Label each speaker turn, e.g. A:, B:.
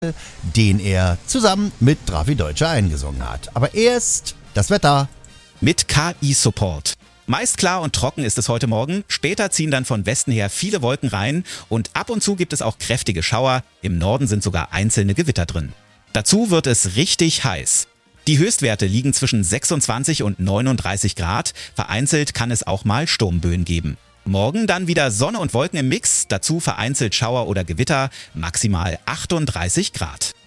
A: den er zusammen mit Drafi Deutscher eingesungen hat. Aber erst das Wetter.
B: Mit KI-Support. Meist klar und trocken ist es heute Morgen, später ziehen dann von Westen her viele Wolken rein und ab und zu gibt es auch kräftige Schauer, im Norden sind sogar einzelne Gewitter drin. Dazu wird es richtig heiß. Die Höchstwerte liegen zwischen 26 und 39 Grad, vereinzelt kann es auch mal Sturmböen geben. Morgen dann wieder Sonne und Wolken im Mix, dazu vereinzelt Schauer oder Gewitter, maximal 38 Grad.